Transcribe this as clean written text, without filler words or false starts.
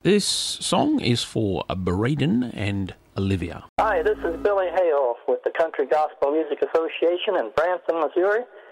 This song is for Braden and Olivia. Hi, this is Billy Hayhoff with the Country Gospel Music Association in Branson, Missouri.